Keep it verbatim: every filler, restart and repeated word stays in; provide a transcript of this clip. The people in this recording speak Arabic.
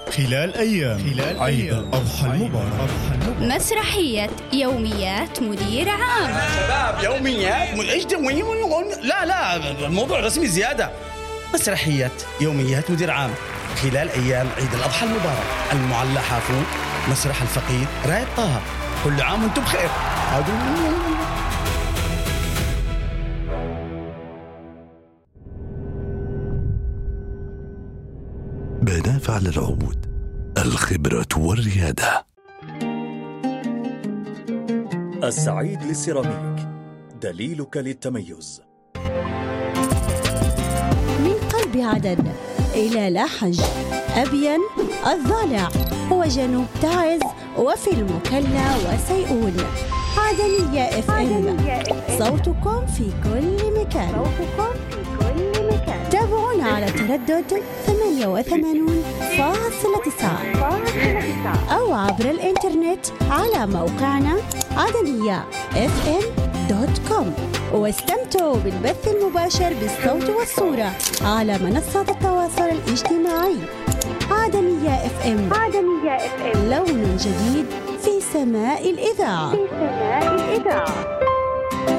خلال أيام خلال عيد الأضحى المبارك. مسرحية يوميات مدير عام. شباب يوميات ايش لا لا الموضوع رسمي زيادة. مسرحية يوميات مدير عام خلال أيام عيد الأضحى المبارك. المعلى حافون، مسرح الفقيد رايد طه. كل عام وانتم بخير. بناء على العود، الخبرة والريادة. السعيد للسيراميك، دليلك للتميز. من قلب عدن إلى لاحج، أبين، الضالع وجنوب تعز وفي المكلا وسيئون. عدنية اف ام، صوتكم في كل مكان. تابعونا على تردد ثمانية وثمانين فاصلة تسعة أو عبر الإنترنت على موقعنا عدنية اف ام دوت كوم. واستمتعوا بالبث المباشر بالصوت والصورة على منصات التواصل الاجتماعي. عدنية اف ام، عدنية اف ام، لون جديد في سماء الإذاعة. في سماء الإذاعة.